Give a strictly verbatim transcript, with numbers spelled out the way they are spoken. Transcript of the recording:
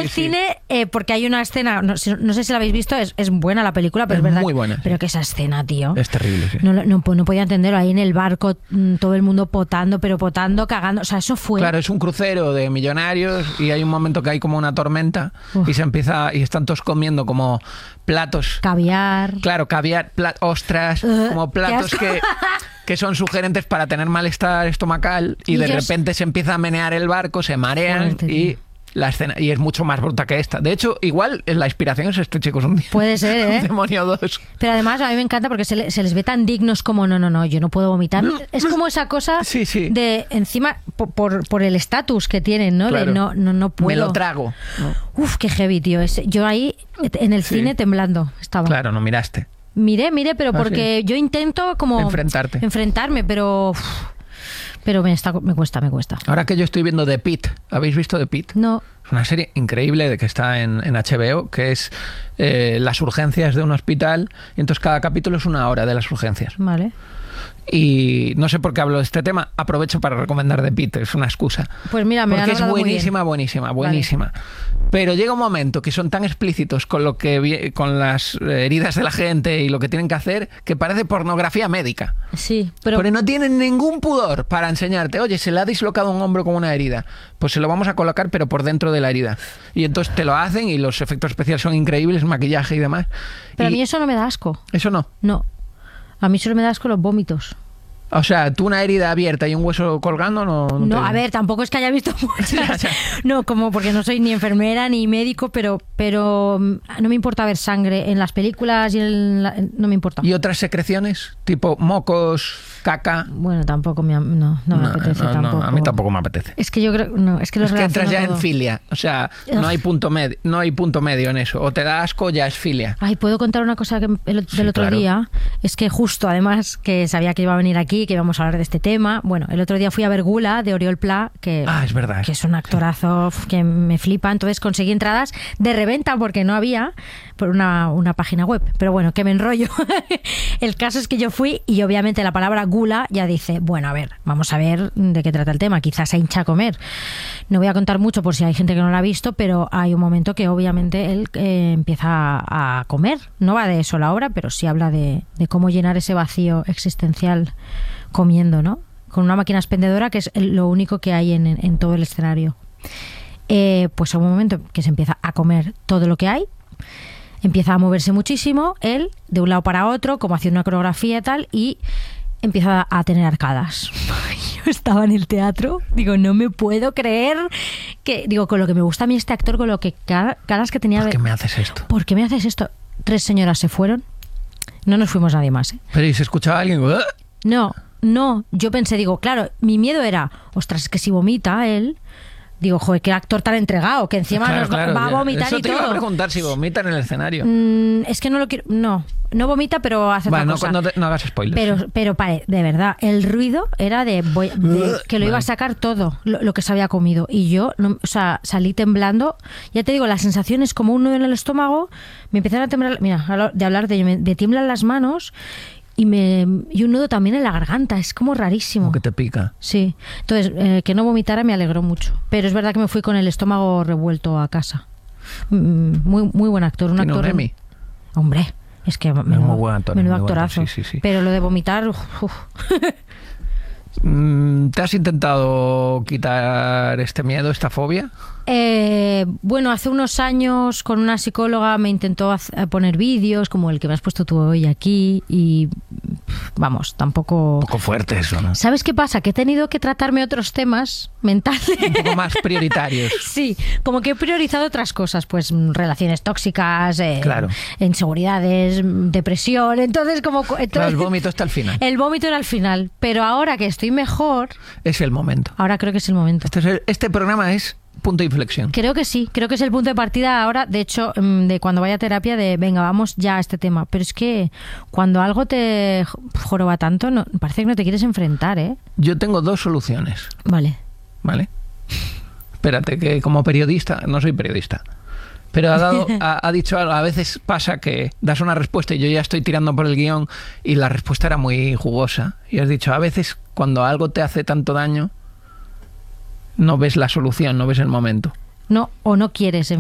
el sí. cine eh, porque hay una escena, no, no sé si la habéis visto, es, es buena la película, pero es, Es verdad. muy buena, Pero sí. que esa escena, tío. Es terrible, sí. No, no, no, no podía entenderlo. Ahí en el barco, mm, todo el mundo potando, pero potando, cagando. O sea, eso fue. Claro, es un crucero de millonarios y hay un momento que hay como una tormenta Uf. y se empieza y están todos comiendo como platos. Caviar. Claro, caviar, pla- ostras, Uh, como qué platos asco. que, que son sugerentes para tener malestar estomacal y, Y de yo repente se empieza a menear el barco, se marean Fuerte, y tío. la escena y es mucho más bruta que esta. De hecho, igual la inspiración es esto, chicos, un día. Puede ser, ¿eh? Demonio dos. Pero además a mí me encanta porque se, le- se les ve tan dignos como no, no, no, yo no puedo vomitar. Es como esa cosa Sí, sí. de encima po- por, por el estatus que tienen, ¿no? Claro. De no, no, no puedo. Me lo trago. ¿no? Uf, qué heavy, tío. Es- yo ahí en el Sí. cine temblando estaba. Claro, no miraste. Miré, miré, pero Ah, porque yo intento como Enfrentarte. enfrentarme, pero uf, pero me está me cuesta, me cuesta. Ahora que yo estoy viendo The Pitt, ¿habéis visto The Pitt? No. Es una serie increíble de que está en, en H B O, que es eh, las urgencias de un hospital. Y entonces cada capítulo es una hora de las urgencias. Vale. Y no sé por qué hablo de este tema, aprovecho para recomendar The Pitt, es una excusa. Pues mira, me han Porque es hablado muy bien. buenísima, buenísima, buenísima. Pero llega un momento que son tan explícitos con lo que vi- con las heridas de la gente y lo que tienen que hacer, que parece pornografía médica. Sí, pero Pero no tienen ningún pudor para enseñarte, oye, se le ha dislocado un hombro con una herida, pues se lo vamos a colocar pero por dentro de la herida. Y entonces te lo hacen y los efectos especiales son increíbles, maquillaje y demás. pero a Y mí eso no me da asco. eso no. No. A mí solo me da asco los vómitos. O sea, tú una herida abierta y un hueso colgando no... No, No, te- a ver, tampoco es que haya visto muchas. Ya, ya. No, como porque no soy ni enfermera ni médico, pero pero mm, no me importa ver sangre en las películas y en la- en- no me importa. ¿Y otras secreciones? Tipo mocos, caca... Bueno, tampoco me am- no, no me apetece no, no, tampoco. a mí tampoco me apetece. Es que yo creo no, es que los Es que entras relaciono ya en todo. filia, o sea, no hay punto medio, no hay punto medio en eso. O te da asco, ya es filia. Ay, ¿puedo contar una cosa que el, del Sí, otro claro. día? Es que justo, además, que sabía que iba a venir aquí, que íbamos a hablar de este tema. Bueno, el otro día fui a ver Gula, de Oriol Pla, que, Ah, es verdad. que es un actorazo uf, que me flipa. Entonces conseguí entradas de reventa porque no había por una, una página web. Pero bueno, que me enrollo. El caso es que yo fui y obviamente la palabra Gula ya dice, bueno, a ver, vamos a ver de qué trata el tema. Quizás se hincha a comer. No voy a contar mucho por si hay gente que no lo ha visto, pero hay un momento que obviamente él eh, empieza a, a comer. No va de eso la obra, pero sí habla de, de cómo llenar ese vacío existencial comiendo, ¿no? Con una máquina expendedora que es el- lo único que hay en, en todo el escenario. Eh, pues en un momento que se empieza a comer todo lo que hay, empieza a moverse muchísimo, él, de un lado para otro, como haciendo una coreografía y tal, y empieza a tener arcadas. Yo estaba en el teatro, digo, no me puedo creer que, digo, con lo que me gusta a mí este actor, con lo que ca- caras que tenía ¿Por de... qué me haces esto? ¿Por qué me haces esto? Tres señoras se fueron, no nos fuimos nadie más, ¿eh? Pero ¿y se escuchaba alguien? "Ugh". No, no, yo pensé, digo, claro, mi miedo era, ostras, es que si vomita él, digo, joder, qué actor tan entregado, que encima Claro, nos va, claro, va a ya. vomitar Eso y te iba a todo. preguntar si vomita en el escenario. Mm, es que no lo quiero, no, no vomita, pero hace Vale, otra no, cosa. no, te- no hagas spoilers. Pero, pero pare, de verdad, el ruido era de, voy- de que lo iba a Vale. sacar todo, lo, lo que se había comido. Y yo, no, o sea, salí temblando. Ya te digo, la sensación es como un nudo en el estómago. Me empezaron a temblar, mira, a lo- de hablar de ello, me, me tiemblan las manos y, me, y un nudo también en la garganta. Es como rarísimo. Como que te pica. Sí. Entonces, eh, que no vomitara me alegró mucho. Pero es verdad que me fui con el estómago revuelto a casa. Mm, Muy, muy buen actor. Un ¿Tiene un actor. Emmy? Hombre, es que menudo, muy buen actor, menudo muy buen actor, actorazo. sí, sí, sí. Pero lo de vomitar, uf, uf. Mm, ¿Te has intentado quitar este miedo, esta fobia? Eh, bueno, hace unos años con una psicóloga me intentó hac- poner vídeos como el que me has puesto tú hoy aquí y pf, vamos, tampoco... Un poco fuerte eso, ¿no? ¿Sabes qué pasa? Que he tenido que tratarme otros temas mentales. Un poco más prioritarios. Sí, como que he priorizado otras cosas, pues mm, relaciones tóxicas, eh, Claro. inseguridades, mm, depresión, entonces como... co- Claro, entonces- el vómito está al final. El vómito era al final, pero ahora que estoy mejor, Es el momento. ahora creo que es el momento. Este, es el- este programa es punto de inflexión. Creo que sí, creo que es el punto de partida ahora, de hecho, mm, de cuando vaya a terapia, de venga, vamos ya a este tema. Pero es que cuando algo te joroba tanto, no, parece que no te quieres enfrentar, ¿eh? Yo tengo dos soluciones, Vale. ¿vale? Espérate, que como periodista, no soy periodista, pero ha, dado, ha, ha dicho algo. A veces pasa que das una respuesta y yo ya estoy tirando por el guión y la respuesta era muy jugosa. Y has dicho, a veces cuando algo te hace tanto daño, no ves la solución, no ves el momento. No, o no quieres